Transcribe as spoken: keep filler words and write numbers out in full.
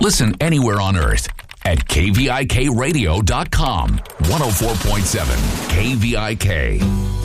Listen anywhere on earth at K V I K radio dot com. one oh four point seven K V I K.